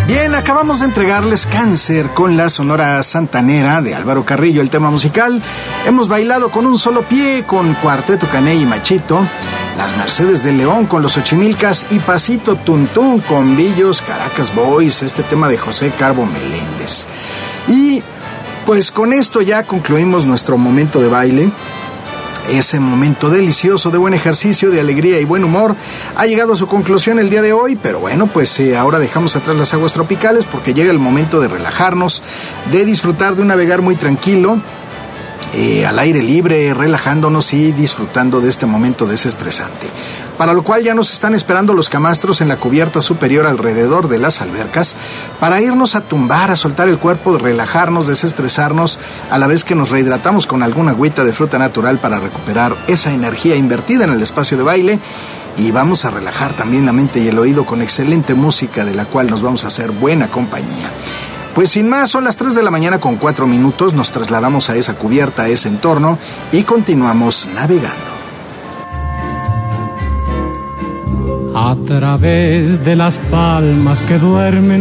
Bien, acabamos de entregarles Cáncer con la Sonora Santanera de Álvaro Carrillo, el tema musical. Hemos bailado con un solo pie con Cuarteto Caney y Machito, Las Mercedes de León con los Ochimilcas y Pasito Tuntún con Billos Caracas Boys, este tema de José Carbo Meléndez. Y pues con esto ya concluimos nuestro momento de baile. Ese momento delicioso de buen ejercicio, de alegría y buen humor ha llegado a su conclusión el día de hoy, pero bueno, pues ahora dejamos atrás las aguas tropicales porque llega el momento de relajarnos, de disfrutar de un navegar muy tranquilo, al aire libre, relajándonos y disfrutando de este momento desestresante. Para lo cual ya nos están esperando los camastros en la cubierta superior alrededor de las albercas para irnos a tumbar, a soltar el cuerpo, relajarnos, desestresarnos, a la vez que nos rehidratamos con alguna agüita de fruta natural para recuperar esa energía invertida en el espacio de baile. Y vamos a relajar también la mente y el oído con excelente música de la cual nos vamos a hacer buena compañía. Pues sin más, son las 3 de la mañana con 4 minutos, nos trasladamos a esa cubierta, a ese entorno y continuamos navegando. A través de las palmas que duermen